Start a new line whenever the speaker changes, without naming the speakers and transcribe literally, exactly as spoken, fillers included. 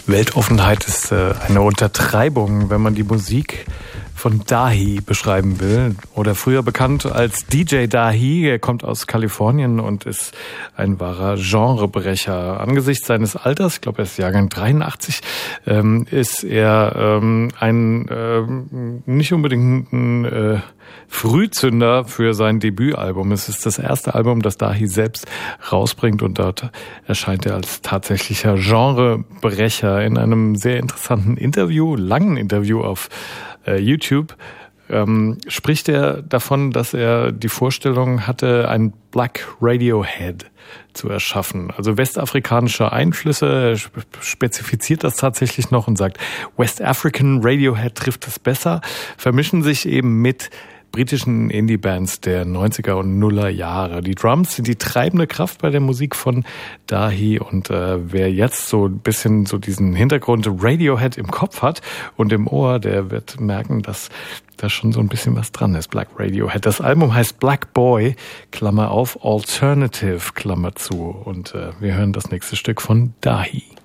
Weltoffenheit ist äh, eine Untertreibung, wenn man die Musik von Dahi beschreiben will. Oder früher bekannt als D J Dahi. Er kommt aus Kalifornien und ist ein wahrer Genrebrecher. Angesichts seines Alters, ich glaube er ist Jahrgang dreiundachtzig, ähm, ist er ähm, ein ähm, nicht unbedingt ein äh, Frühzünder für sein Debütalbum. Es ist das erste Album, das Dahi selbst rausbringt und dort erscheint er als tatsächlicher Genrebrecher. In einem sehr interessanten Interview, langen Interview auf äh, YouTube, ähm, spricht er davon, dass er die Vorstellung hatte, ein Black Radiohead zu erschaffen. Also westafrikanische Einflüsse, er spezifiziert das tatsächlich noch und sagt, West African Radiohead trifft es besser, vermischen sich eben mit britischen Indie-Bands der neunziger und Nuller Jahre. Die Drums sind die treibende Kraft bei der Musik von Dahi und äh, wer jetzt so ein bisschen so diesen Hintergrund Radiohead im Kopf hat und im Ohr, der wird merken, dass da schon so ein bisschen was dran ist. Black Radiohead. Das Album heißt Black Boy, Klammer auf, Alternative, Klammer zu. Und äh, wir hören das nächste Stück von Dahi.